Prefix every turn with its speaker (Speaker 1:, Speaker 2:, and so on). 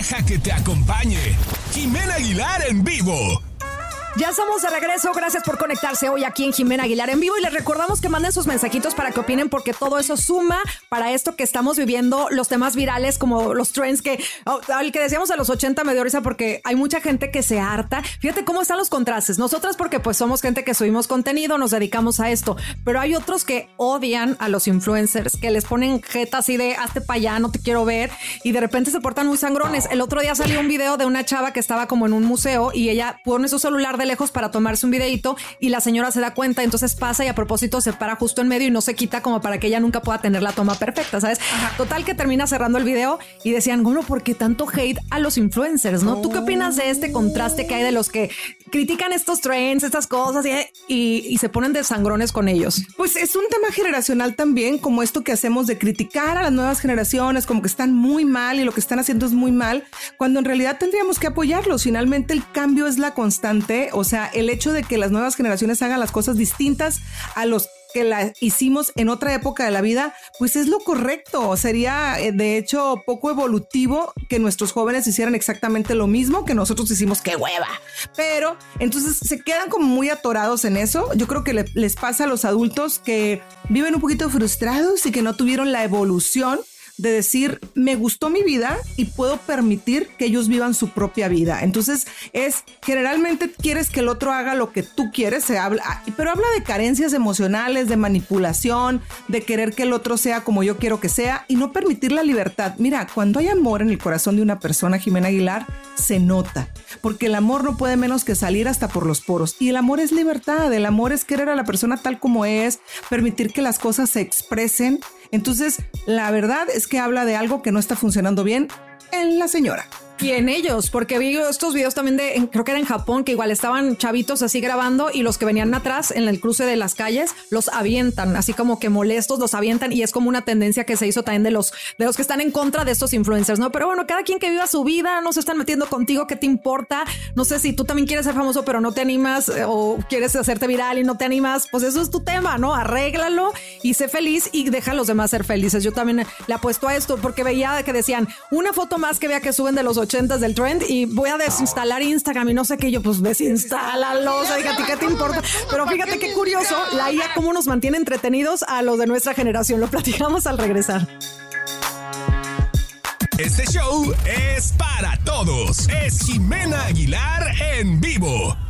Speaker 1: Deja que te acompañe Jimena Aguilar en vivo.
Speaker 2: Ya estamos de regreso, gracias por conectarse hoy aquí en Jimena Aguilar en vivo y les recordamos que manden sus mensajitos para que opinen porque todo eso suma para esto que estamos viviendo, los temas virales como los trends el que decíamos de los 80 me dio risa porque hay mucha gente que se harta. Fíjate cómo están los contrastes, nosotras porque pues somos gente que subimos contenido, nos dedicamos a esto, pero hay otros que odian a los influencers, que les ponen jeta así de hazte para allá, no te quiero ver y de repente se portan muy sangrones. El otro día salió un video de una chava que estaba como en un museo y ella pone su celular de lejos para tomarse un videito y la señora se da cuenta, entonces pasa y a propósito se para justo en medio y no se quita como para que ella nunca pueda tener la toma perfecta, ¿sabes? Ajá. Total que termina cerrando el video y decían, bueno, ¿por qué tanto hate a los influencers, no? ¿Tú qué opinas de este contraste que hay de los que critican estos trends, estas cosas y se ponen de sangrones con ellos?
Speaker 3: Pues es un tema generacional también, como esto que hacemos de criticar a las nuevas generaciones, como que están muy mal y lo que están haciendo es muy mal, cuando en realidad tendríamos que apoyarlos. Finalmente el cambio es la constante, o sea, el hecho de que las nuevas generaciones hagan las cosas distintas a los que la hicimos en otra época de la vida, pues es lo correcto. Sería de hecho poco evolutivo que nuestros jóvenes hicieran exactamente lo mismo que nosotros hicimos. ¡Qué hueva! Pero entonces se quedan como muy atorados en eso. Yo creo que les pasa a los adultos que viven un poquito frustrados y que no tuvieron la evolución de decir, me gustó mi vida y puedo permitir que ellos vivan su propia vida. Entonces generalmente quieres que el otro haga lo que tú quieres, pero habla de carencias emocionales, de manipulación, de querer que el otro sea como yo quiero que sea y no permitir la libertad. Mira, cuando hay amor en el corazón de una persona, Jimena Aguilar, se nota, porque el amor no puede menos que salir hasta por los poros y el amor es libertad, el amor es querer a la persona tal como es, permitir que las cosas se expresen. Entonces, la verdad es que habla de algo que no está funcionando bien en la señora.
Speaker 2: Y en ellos, porque vi estos videos también creo que era en Japón, que igual estaban chavitos así grabando y los que venían atrás en el cruce de las calles los avientan, así como que molestos los avientan y es como una tendencia que se hizo también de los que están en contra de estos influencers, ¿no? Pero bueno, cada quien que viva su vida, no se están metiendo contigo, ¿qué te importa? No sé si tú también quieres ser famoso pero no te animas o quieres hacerte viral y no te animas, pues eso es tu tema, ¿no? Arréglalo y sé feliz y deja a los demás ser felices. Yo también le apuesto a esto porque veía que decían una foto más que vea que suben de los 80s del trend y voy a desinstalar Instagram y no sé qué, yo pues desinstálalo, o sea, fíjate qué te importa, pero fíjate qué curioso la IA cómo nos mantiene entretenidos a los de nuestra generación, lo platicamos al regresar.
Speaker 1: Este show es para todos, es Jimena Aguilar en vivo.